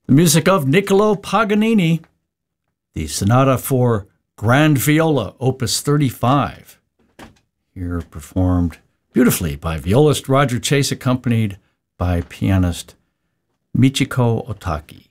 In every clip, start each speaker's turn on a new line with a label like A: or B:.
A: The music of Niccolo Paganini, the Sonata for Grand Viola, Opus 35. Here performed beautifully by violist Roger Chase, accompanied by pianist Michiko Otaki.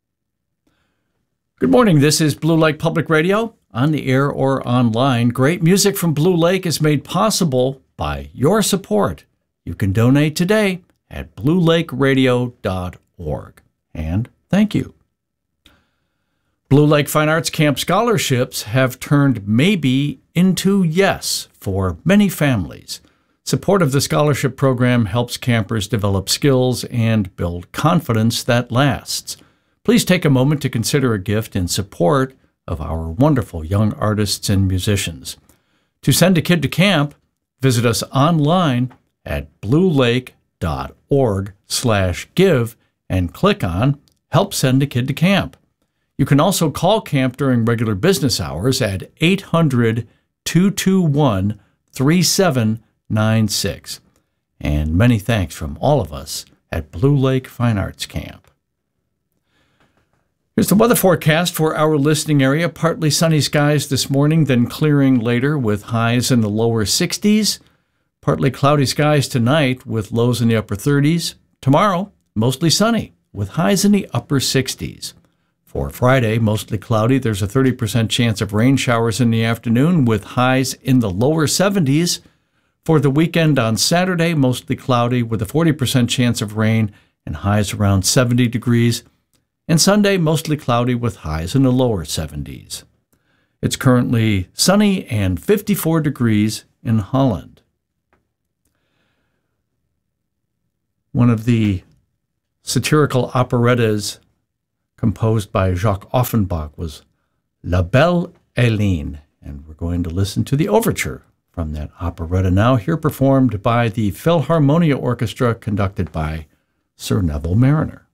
A: Good morning, this is Blue Lake Public Radio, on the air or online. Great music from Blue Lake is made possible by your support. You can donate today at bluelakeradio.org. And thank you. Blue Lake Fine Arts Camp scholarships have turned maybe into yes for many families. Support of the scholarship program helps campers develop skills and build confidence that lasts. Please take a moment to consider a gift in support of our wonderful young artists and musicians. To send a kid to camp, visit us online at bluelake.org/give and click on Help Send a Kid to Camp. You can also call camp during regular business hours at 800-221-3796. And many thanks from all of us at Blue Lake Fine Arts Camp. Here's the weather forecast for our listening area. Partly sunny skies this morning, then clearing later with highs in the lower 60s. Partly cloudy skies tonight with lows in the upper 30s. Tomorrow, mostly sunny with highs in the upper 60s. For Friday, mostly cloudy. There's a 30% chance of rain showers in the afternoon with highs in the lower 70s. For the weekend on Saturday, mostly cloudy with a 40% chance of rain and highs around 70 degrees. And Sunday, mostly cloudy with highs in the lower 70s. It's currently sunny and 54 degrees in Holland. One of the satirical operettas composed by Jacques Offenbach was La Belle Hélène, and we're going to listen to the overture from that operetta now, here performed by the Philharmonia Orchestra, conducted by Sir Neville Marriner.